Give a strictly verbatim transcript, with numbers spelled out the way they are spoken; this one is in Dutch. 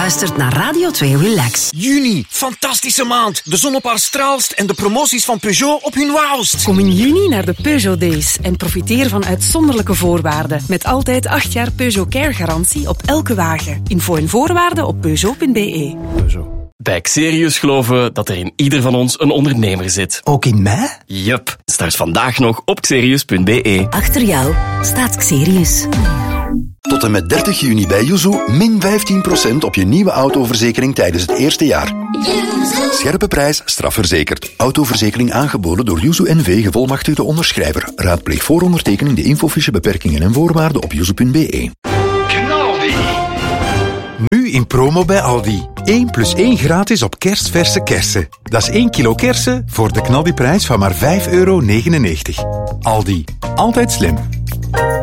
luistert naar Radio twee Relax. Juni, fantastische maand. De zon op haar straalst en de promoties van Peugeot op hun wauwst. Kom in juni naar de Peugeot Days en profiteer van uitzonderlijke voorwaarden. Met altijd acht jaar Peugeot Care garantie op elke wagen. Info en voorwaarden op peugeot punt b e. Peugeot. Bij Xerius geloven we dat er in ieder van ons een ondernemer zit. Ook in mij? Yup. Start vandaag nog op xerius punt b e. Achter jou staat Xerius. Tot en met dertig juni bij Yuzu min vijftien procent op je nieuwe autoverzekering tijdens het eerste jaar. Scherpe prijs, strafverzekerd. Autoverzekering aangeboden door Yuzu N V, gevolmachtigde onderschrijver. Raadpleeg voor ondertekening de infofiche, beperkingen en voorwaarden op yuzu punt b e. Nu in promo bij Aldi. één plus één gratis op kerstverse kersen. Dat is één kilo kersen voor de knaldiprijs van maar vijf euro negenennegentig. Aldi. Altijd slim.